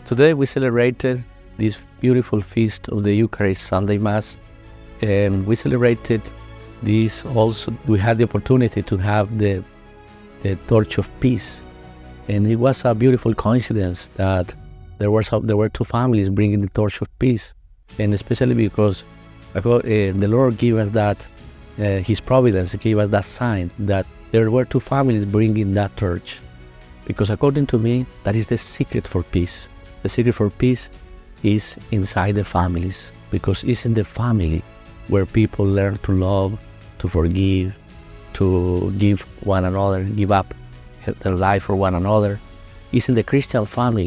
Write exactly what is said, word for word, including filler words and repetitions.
Today we celebrated this beautiful feast of the Eucharist Sunday Mass, and we celebrated this also. We had the opportunity to have the, the Torch of Peace, and it was a beautiful coincidence that there were some, there were two families bringing the Torch of Peace, and especially because I thought, uh, the Lord gave us that, uh, His providence gave us that sign that there were two families bringing that torch, because according to me, that is the secret for peace. The secret for peace is inside the families, because it's in the family where people learn to love, to forgive, to give one another, give up their life for one another. It's in the Christian family